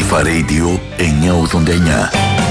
Αλφα Radio 989.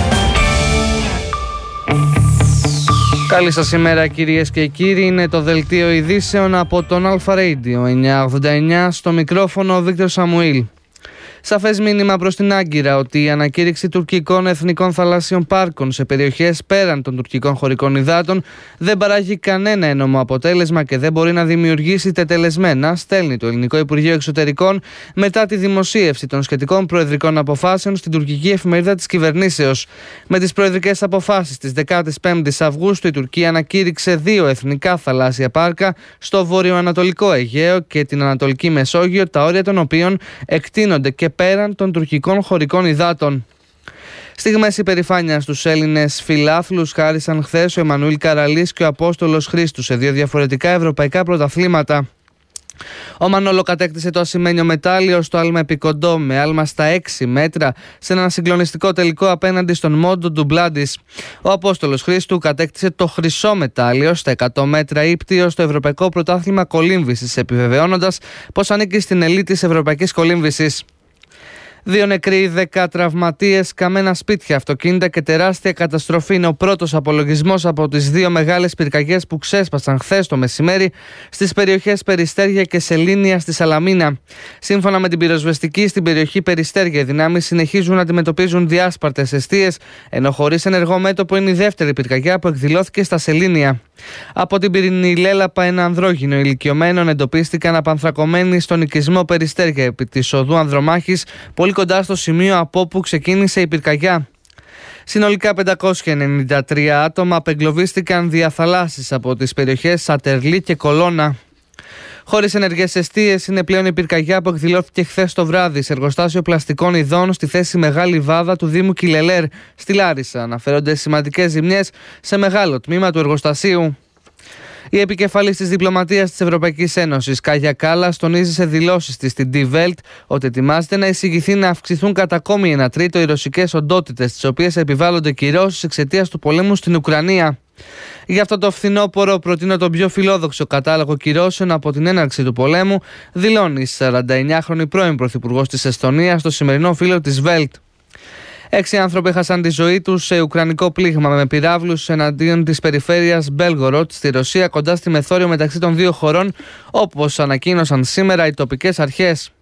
Καλή σας ημέρα κυρίες και κύριοι, είναι το δελτίο ειδήσεων από τον Αλφα Radio 989, στο μικρόφωνο ο Βίκτορ Σαμουήλ. Σαφές μήνυμα προς την Άγκυρα ότι η ανακήρυξη τουρκικών εθνικών θαλάσσιων πάρκων σε περιοχές πέραν των τουρκικών χωρικών υδάτων δεν παράγει κανένα ένομο αποτέλεσμα και δεν μπορεί να δημιουργήσει τετελεσμένα, στέλνει το Ελληνικό Υπουργείο Εξωτερικών μετά τη δημοσίευση των σχετικών προεδρικών αποφάσεων στην τουρκική εφημερίδα της κυβερνήσεως. Με τις προεδρικές αποφάσεις της 15ης Αυγούστου, η Τουρκία ανακήρυξε 2 εθνικά θαλάσσια πάρκα στο βορειοανατολικό Αιγαίο και την Ανατολική Μεσόγειο, τα όρια των οποίων εκτείνονται και πέραν των τουρκικών χωρικών υδάτων. Στιγμές υπερηφάνειας στους Έλληνες φιλάθλους χάρισαν χθες ο Εμμανουήλ Καραλής και ο Απόστολος Χρήστου σε 2 διαφορετικά ευρωπαϊκά πρωταθλήματα. Ο Μανόλο κατέκτησε το ασημένιο μετάλλιο στο άλμα επικοντό με άλμα στα 6 μέτρα σε ένα συγκλονιστικό τελικό απέναντι στον Μόντο Ντουμπλάντης. Ο Απόστολος Χρήστου κατέκτησε το χρυσό μετάλλιο στα 100 μέτρα ύπτιο στο Ευρωπαϊκό Πρωτάθλημα Κολύμβησης, επιβεβαιώνοντας πως ανήκει στην ελίτ της Ευρωπαϊκής Κολύμβησης. 2 νεκροί, 10 τραυματίες, καμένα σπίτια, αυτοκίνητα και τεράστια καταστροφή είναι ο πρώτος απολογισμός από τις 2 μεγάλες πυρκαγιές που ξέσπασαν χθες το μεσημέρι στις περιοχές Περιστέρια και Σελήνια στη Σαλαμίνα. Σύμφωνα με την πυροσβεστική, στην περιοχή Περιστέρια οι δυνάμεις συνεχίζουν να αντιμετωπίζουν διάσπαρτες εστίες, ενώ χωρίς ενεργό μέτωπο είναι η δεύτερη πυρκαγιά που εκδηλώθηκε στα Σελήνια. Από την πυρηνή λέλαπα, ένα ανδρόγυνο ηλικιωμένων εντοπίστηκαν απανθρακωμένοι στον οικισμό Περιστέρια επί της οδού Ανδρομάχης, πολύ κοντά στο σημείο από όπου ξεκίνησε η πυρκαγιά. Συνολικά 593 άτομα απεγκλωβίστηκαν δια θαλάσσης από τις περιοχές Σατερλή και Κολώνα. Χωρίς ενεργές εστίες είναι πλέον η πυρκαγιά που εκδηλώθηκε χθες το βράδυ σε εργοστάσιο πλαστικών ειδών στη θέση Μεγάλη Βάδα του Δήμου Κιλελέρ στη Λάρισα. Αναφέρονται σημαντικές ζημιές σε μεγάλο τμήμα του εργοστασίου. Η επικεφαλής της διπλωματίας της Ευρωπαϊκής Ένωσης, Κάγια Κάλλας, τονίζει σε δηλώσεις της στην Die Welt ότι ετοιμάζεται να εισηγηθεί να αυξηθούν κατά ακόμη 1/3 οι ρωσικές οντότητες, τις οποίες επιβάλλονται κυρώσεις εξαιτίας του πολέμου στην Ουκρανία. Γι' αυτό το φθινόπωρο προτείνω τον πιο φιλόδοξο κατάλογο κυρώσεων από την έναρξη του πολέμου, δηλώνει η 49χρονη πρώην πρωθυπουργός της Εστονίας στο σημερινό φύλλο της Welt. 6 άνθρωποι έχασαν τη ζωή τους σε ουκρανικό πλήγμα με πυράβλους εναντίον της περιφέρειας Μπέλγοροτ στη Ρωσία, κοντά στη μεθόριο μεταξύ των 2 χωρών, όπως ανακοίνωσαν σήμερα οι τοπικές αρχές.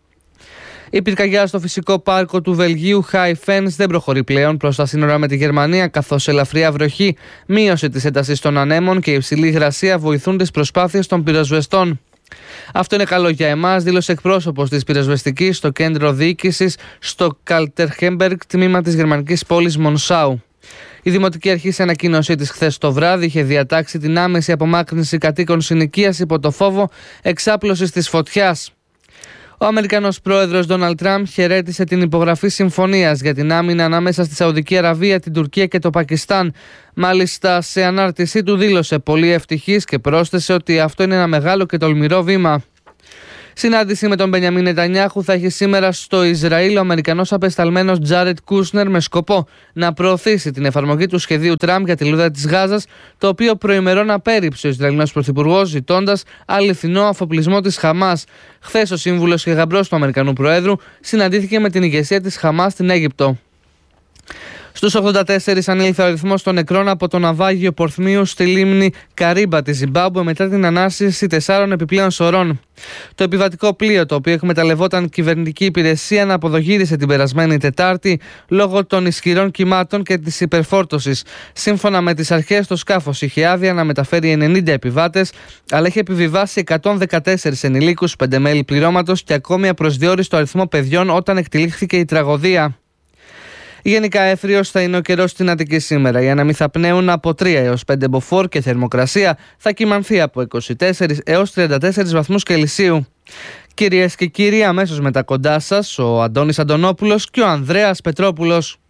Η πυρκαγιά στο φυσικό πάρκο του Βελγίου High Fens δεν προχωρεί πλέον προς τα σύνορα με τη Γερμανία, καθώς ελαφριά βροχή, μείωση της έντασης των ανέμων και υψηλή υγρασία βοηθούν τις προσπάθειες των πυροσβεστών. Αυτό είναι καλό για εμάς, δήλωσε εκπρόσωπος της πυροσβεστικής στο κέντρο διοίκησης στο Καλτερχέμπεργκ, τμήμα της γερμανικής πόλης Μονσάου. Η Δημοτική Αρχή σε ανακοίνωσή της χθες το βράδυ είχε διατάξει την άμεση απομάκρυνση κατοίκων συνοικίας υπό το φόβο εξάπλωσης της φωτιάς. Ο Αμερικανός πρόεδρος Ντόναλντ Τραμπ χαιρέτησε την υπογραφή συμφωνίας για την άμυνα ανάμεσα στη Σαουδική Αραβία, την Τουρκία και το Πακιστάν. Μάλιστα, σε ανάρτησή του δήλωσε πολύ ευτυχής και πρόσθεσε ότι αυτό είναι ένα μεγάλο και τολμηρό βήμα. Συνάντηση με τον Μπενιαμίν Νετανιάχου θα έχει σήμερα στο Ισραήλ ο Αμερικανός απεσταλμένος Τζάρετ Κούσνερ με σκοπό να προωθήσει την εφαρμογή του σχεδίου Τραμπ για τη λούδα της Γάζας, το οποίο προημερών απέρριψε ο Ισραηλινός πρωθυπουργός ζητώντας αληθινό αφοπλισμό της Χαμάς. Χθες ο σύμβουλος και γαμπρός του Αμερικανού Προέδρου συναντήθηκε με την ηγεσία της Χαμάς στην Αίγυπτο. Στους 84 ανήλθε ο αριθμός των νεκρών από το ναυάγιο Πορθμίου στη λίμνη Καρίμπα της Ζιμπάμπουε μετά την ανάσυρση 4 επιπλέον σωρών. Το επιβατικό πλοίο, το οποίο εκμεταλλευόταν κυβερνητική υπηρεσία, αναποδογύρισε την περασμένη Τετάρτη λόγω των ισχυρών κυμάτων και της υπερφόρτωσης. Σύμφωνα με τις αρχές, το σκάφος είχε άδεια να μεταφέρει 90 επιβάτες, αλλά είχε επιβιβάσει 114 ενηλίκους, 5 μέλη πληρώματος και ακόμη απροσδιόριστο αριθμό παιδιών όταν εκτυλίχθηκε η τραγωδία. Γενικά έφριος θα είναι ο καιρός στην Αττική σήμερα. Οι άνεμοι θα πνέουν από 3 έως 5 μποφόρ και θερμοκρασία θα κυμανθεί από 24 έως 34 βαθμούς Κελσίου. Κυρίες και κύριοι, αμέσως μετά κοντά σας ο Αντώνης Αντωνόπουλος και ο Ανδρέας Πετρόπουλος.